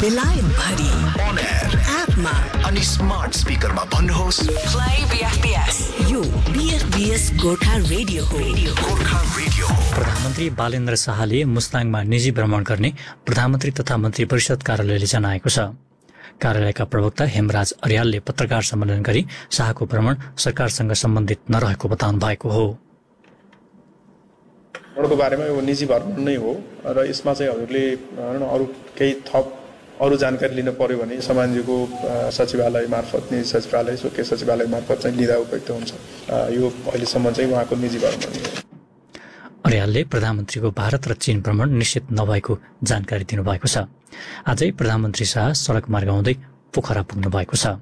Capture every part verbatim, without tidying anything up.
बेलायत भरि on air एपमा अनि स्मार्ट स्पिकरमा भन्नुहोस् प्ले बीएफपीएस। यो बीएफपीएस गोर्खा रेडियो हो। गोर्खा रेडियो हो। प्रधानमन्त्री बालेन्द्र शाहले मुस्ताङमा निजी भ्रमण गर्ने प्रधानमन्त्री तथा मन्त्री परिषद कार्यालयले जनाएको छ। कार्यालयका प्रवक्ता हेमराज अर्यालले पत्रकार सम्मेलन गरी शाहको भ्रमण सरकारसँग सम्बन्धित नरहेको बताउनु भएको हो। भ्रमणको बारेमा यो निजी भ्रमण नै हो र यसमा चाहिँ हजुरले अरू केही थप अरू जानकारी लिन पर्यो भने समाजको सचिवालय मार्फत निजी सचिवालय स्वकीय सचिवालय मार्फत चाहिँ लिँदा उपयुक्त हुन्छ। यो अहिलेसम्म चाहिँ उहाँको निजी भ्रमण हो। अर्यालले प्रधानमन्त्रीको भारत र चीन भ्रमण निश्चित नभएको जानकारी दिनुभएको छ। आजै प्रधानमन्त्री शाह सडक मार्ग आउँदै पोखरा पुग्नु भएको छ।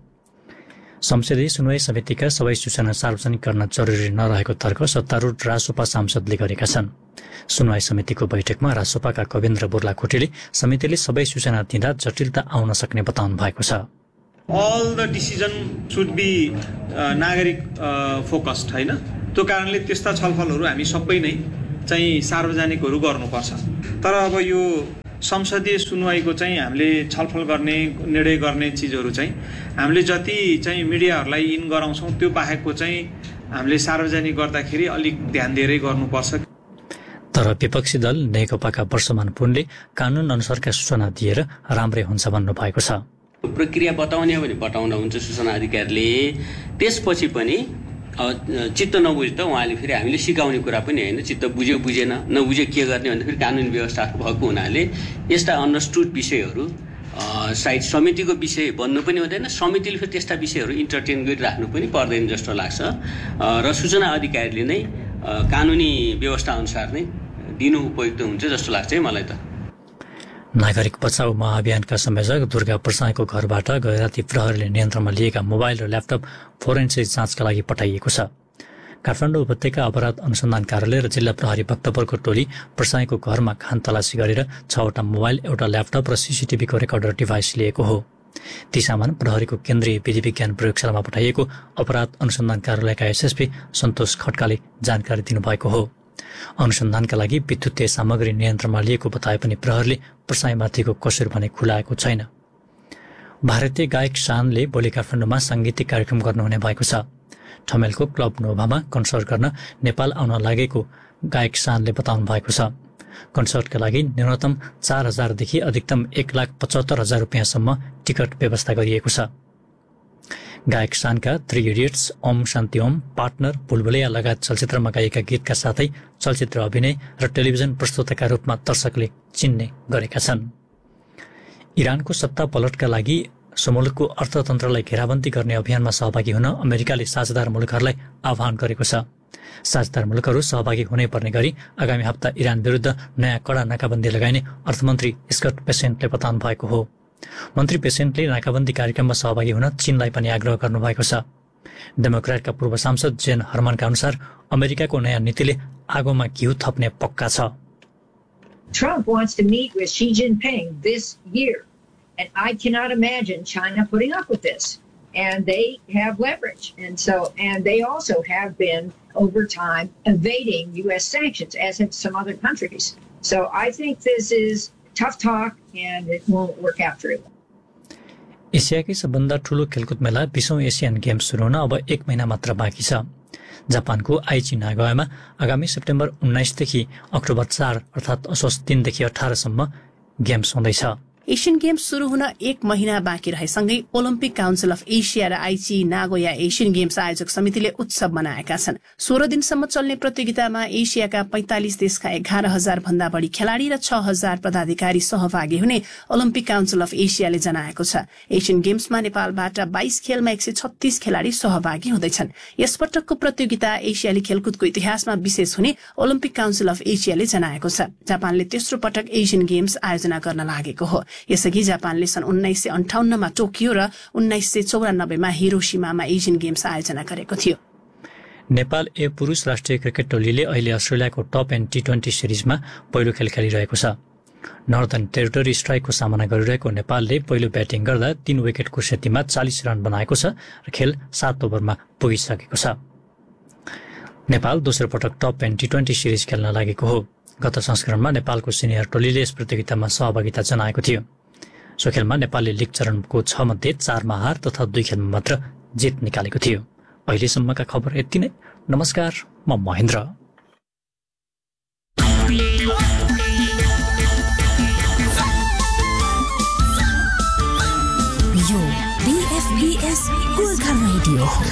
संसदीय सुनवाई समितिका सबै सूचना सार्वजनिक गर्न जरुरी नरहेको तर्क सत्तारूढ रासोपा सांसदले गरेका छन्। सुनवाई समितिको बैठकमा रासोपाका कविन्द्र बोर्लाकोटीले समितिले सबै सूचना दिँदा जटिलता आउन सक्ने बताउनु भएको छ। All the decision should be uh, नागरिक फोकस्ड हैन। त्यो कारणले त्यस्ता छलफलहरू हामी सबै नै चाहिँ सार्वजनिकहरू गर्नुपर्छ। तर अब यो संसदीय सुनवाईको चाहिँ हामीले छलफल गर्ने निर्णय गर्ने चिजहरू चाहिँ हामीले जति चाहिँ मिडियाहरूलाई इन गराउँछौँ त्यो बाहेकको चाहिँ हामीले सार्वजनिक गर्दाखेरि अलिक ध्यान दिएरै गर्नुपर्छ। तर विपक्षी दल नेकपाका वर्षमान पुनले कानुन अनुसारका सूचना दिएर राम्रै हुन्छ भन्नु भएको छ। प्रक्रिया बताउने हो भने बताउन हुन्छ सूचना अधिकारीले, त्यसपछि पनि चित्त नबुझ्दा त उहाँले फेरि हामीले सिकाउने कुरा पनि होइन। चित्त बुझ्यो बुझेन नबुझ्यो के गर्ने भन्दा फेरि कानुन व्यवस्था भएको हुनाले यस्ता अन्डरस्टुड विषयहरू सायद समितिको विषय बन्नु पनि हुँदैन। समितिले फेरि त्यस्ता विषयहरू इन्टरटेन गरिराख्नु पनि पर्दैन जस्तो लाग्छ र सूचना अधिकारीले नै कानुनी व्यवस्था अनुसार नै दिनु उपयुक्त हुन्छ जस्तो लाग्छ है मलाई त। नागरिक बचाउ महाअभियानका संयोजक दुर्गा प्रसाईको घरबाट गैराती प्रहरीले नियन्त्रणमा लिएका मोबाइल र ल्यापटप फोरेन्सिक जाँचका लागि पठाइएको छ। काठमाडौँ उपत्यका अपराध अनुसन्धान कार्यालय र जिल्ला प्रहरी भक्तपुरको टोली प्रसाईको घरमा खानतलासी गरेर छवटा मोबाइल, एउटा ल्यापटप र सीसीटीभीको रेकर्डर डिभाइस लिएको हो। ती सामान प्रहरीको केन्द्रीय विधि विज्ञान प्रयोगशालामा पठाइएको अपराध अनुसन्धान कार्यालयका एसएसपी सन्तोष खड्काले जानकारी दिनुभएको हो। अनुसन्धानका लागि विद्युतीय सामग्री नियन्त्रणमा लिएको बताए पनि प्रहरीले प्रसाईमाथिको कसुर भने खुलाएको छैन। भारतीय गायक शानले भोलि काठमाडौँमा साङ्गीतिक कार्यक्रम गर्नुहुने भएको छ। ठमेलको क्लब नोभामा कन्सर्ट गर्न नेपाल आउन लागेको गायक शानले बताउनु भएको छ। कन्सर्टका लागि न्यूनतम चार हजारदेखि अधिकतम एक लाख पचहत्तर हजार रुपियाँसम्म टिकट व्यवस्था गरिएको छ। गायक शानका थ्री इडियट्स, ओम शान्ति ओम, पार्टनर, बुलबुलैया लगायत चलचित्रमा गाएका गीतका साथै चलचित्र अभिनय र टेलिभिजन प्रस्तुतका रूपमा दर्शकले चिन्ने गरेका छन्। इरानको सत्ता पलटका लागि मुलुकको अर्थतन्त्रलाई घेराबन्दी गर्ने अभियानमा सहभागी हुन अमेरिकाले साझेदार मुलुकहरूलाई आह्वान गरेको छ। साझेदार मुलुकहरू सहभागी हुनै पर्ने गरी आगामी हप्ता इरान विरुद्ध नयाँ कडा नाकाबन्दी लगाइने अर्थमन्त्री स्कट बेसेन्टले बताउनु भएको हो। मन्त्री पेसेन्टले नाकाबन्दी कार्यक्रममा सहभागी हुन चीनलाई पनि आग्रह गर्नुभएको छ। डेमोक्रेटका पूर्व सांसद जेन हर्मनका अनुसार अमेरिकाको नयाँ नीतिले आगोमा घिउ थप्ने पक्का छ। Trump wants to meet with Xi Jinping this year, and I cannot imagine China putting up with this. And they have leverage, and so and they also have been over time evading U S sanctions, as have some other countries. So I think this is tough talk, and it won't work out very well. एसियाकै सबभन्दा ठूलो खेलकुद मेला बीसौं Asian games सुरु हुन अब एक महिना मात्र बाँकी छ। जापानको आइची नागोयामा आगामी सेप्टेम्बर उन्नाइसदेखि अक्टोबर चार अर्थात् असोज तीनदेखि अठारसम्म गेम्स हुँदैछ। एशियन गेम्स शुरू हुन एक महिना बाँकी रहेसँगै ओलम्पिक काउन्सिल अफ एसिया र आइची नागोया एशियन गेम्स आयोजक समितिले उत्सव मनाएका छन्। सोह्र दिनसम्म चल्ने प्रतियोगितामा एसियाका पैंतालिस देशका एघार हजार भन्दा बढ़ी खेलाड़ी र छ हजार पदाधिकारी सहभागी हुने ओलम्पिक काउन्सिल अफ एसियाले जनाएको छ। एशियन गेम्समा नेपालबाट बाइस खेलमा एक सय छत्तीस खेलाड़ी सहभागी हुँदैछन्। यसपटकको प्रतियोगिता एसियाली खेलकुदको इतिहासमा विशेष हुने ओलम्पिक काउन्सिल अफ एसियाले जनाएको छ। जापानले तेस्रो पटक एशियन गेम्स आयोजना गर्न लागेको हो। यसअघि जापानले सन् उन्नाइस सय अन्ठाउन्नमा टोकियो र उन्नाइस सय चौरानब्बेमा हिरोशिमामा एशियन गेम्स आयोजना गरेको थियो। नेपाल ए पुरुष राष्ट्रिय क्रिकेट टोलीले अहिले अस्ट्रेलियाको टप एन्ड टी ट्वेन्टी सिरिजमा पहिलो खेल खेलिरहेको छ। नर्दर्न टेरिटोरी स्ट्राइकको सामना गरिरहेको नेपालले पहिलो ब्याटिङ गर्दा तीन विकेटको क्षतिमा चालिस रन बनाएको छ र खेल सात ओभरमा पुगिसकेको छ। नेपाल दोस्रो पटक top and T twenty series खेल्न लागेको हो। गत संस्करणमा नेपालको सिनियर टोलीले यस प्रतियोगितामा सहभागिता जनाएको थियो। सो खेलमा नेपालले लिग चरणको छ मध्ये चारमा हार तथा दुई खेलमा मात्र जित निकालेको थियो। अहिलेसम्मका खबर यति नै। नमस्कार, म महेन्द्र। यो बीएफबीएस गोर्खा रेडियो हो।